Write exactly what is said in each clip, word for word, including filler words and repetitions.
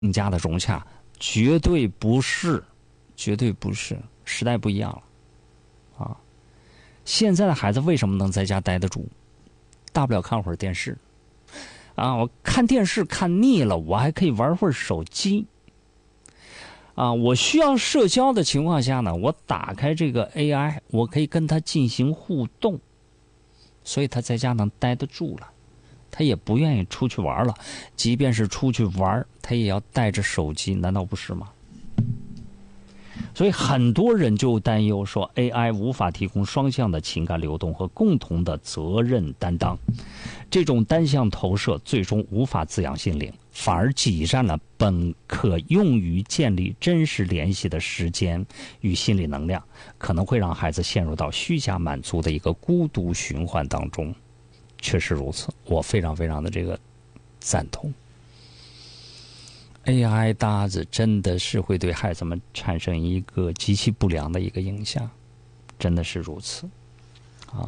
更加的融洽，绝对不是，绝对不是，时代不一样了啊！现在的孩子为什么能在家待得住？大不了看会儿电视啊，我看电视看腻了，我还可以玩会儿手机啊。我需要社交的情况下呢，我打开这个 A I， 我可以跟他进行互动，所以他在家能待得住了。他也不愿意出去玩了，即便是出去玩，他也要带着手机，难道不是吗？所以很多人就担忧说 A I 无法提供双向的情感流动和共同的责任担当，这种单向投射最终无法滋养心灵，反而挤占了本可用于建立真实联系的时间与心理能量，可能会让孩子陷入到虚假满足的一个孤独循环当中。确实如此，我非常非常的这个赞同。A I 搭子真的是会对孩子们产生一个极其不良的一个影响，真的是如此啊。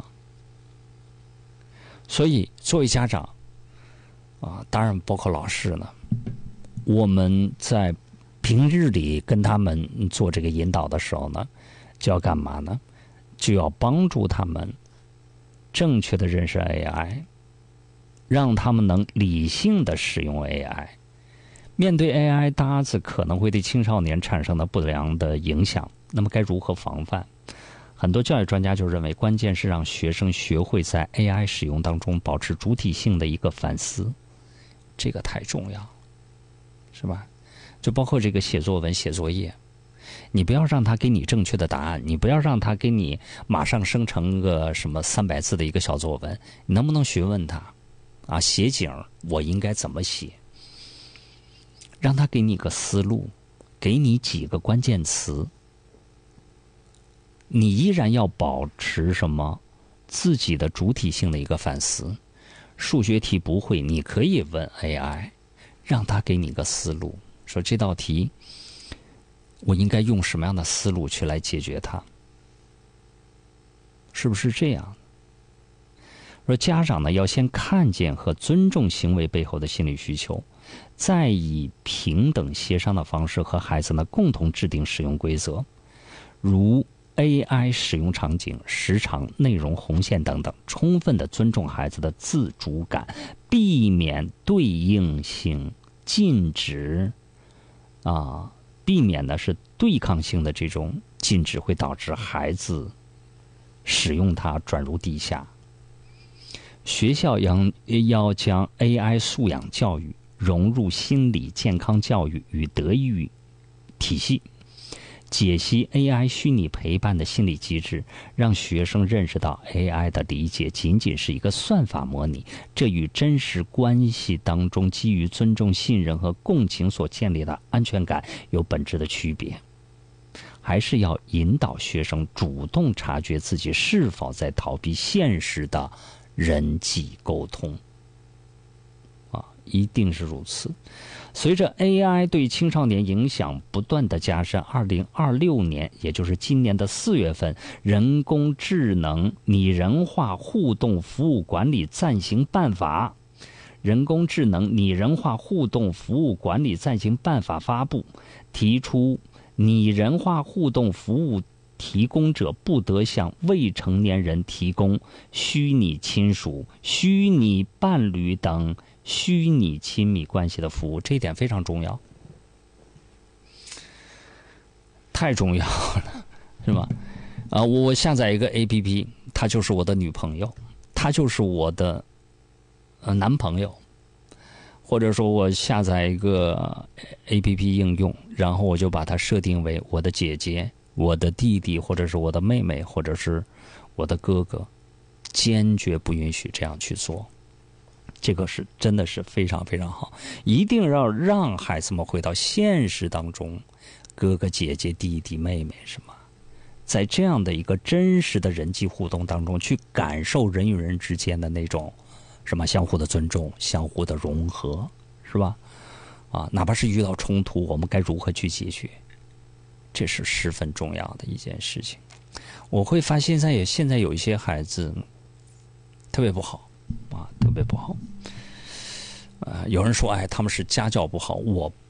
所以作为家长啊，当然包括老师呢，我们在平日里跟他们做这个引导的时候呢，就要干嘛呢？就要帮助他们正确的认识 A I， 让他们能理性的使用 A I。 面对 A I 搭子可能会对青少年产生的不良的影响，那么该如何防范？很多教育专家就认为，关键是让学生学会在 A I 使用当中保持主体性的一个反思，这个太重要，是吧？就包括这个写作文、写作业，你不要让他给你正确的答案，你不要让他给你马上生成个什么三百字的一个小作文，你能不能询问他啊？写景我应该怎么写？让他给你个思路，给你几个关键词，你依然要保持什么自己的主体性的一个反思。数学题不会，你可以问 A I， 让他给你个思路，说这道题我应该用什么样的思路去来解决它，是不是这样？说家长呢要先看见和尊重行为背后的心理需求，再以平等协商的方式和孩子呢共同制定使用规则，如 A I 使用场景、时长、内容、红线等等，充分的尊重孩子的自主感，避免对应性禁止啊，避免的是对抗性的这种禁止，会导致孩子使用它转入地下。学校要要将 A I 素养教育融入心理健康教育与德育体系，解析 A I 虚拟陪伴的心理机制，让学生认识到 A I 的理解仅仅是一个算法模拟，这与真实关系当中基于尊重、信任和共情所建立的安全感有本质的区别。还是要引导学生主动察觉自己是否在逃避现实的人际沟通啊，一定是如此。随着 A I 对青少年影响不断的加深，二零二六年，也就是今年的四月份，人工智能拟人化互动服务管理暂行办法人工智能拟人化互动服务管理暂行办法发布，提出拟人化互动服务提供者不得向未成年人提供虚拟亲属、虚拟伴侣等虚拟亲密关系的服务，这一点非常重要，太重要了，是吧？啊，我下载一个 A P P， 她就是我的女朋友，她就是我的呃男朋友，或者说我下载一个 A P P 应用，然后我就把它设定为我的姐姐、我的弟弟，或者是我的妹妹，或者是我的哥哥，坚决不允许这样去做。这个是真的是非常非常好，一定要让孩子们回到现实当中，哥哥姐姐弟弟妹妹是吗？在这样的一个真实的人际互动当中，去感受人与人之间的那种什么相互的尊重、相互的融合，是吧？啊，哪怕是遇到冲突，我们该如何去解决？这是十分重要的一件事情。我会发现现在也现在有一些孩子特别不好啊，特别不好。呃，有人说，哎，他们是家教不好，我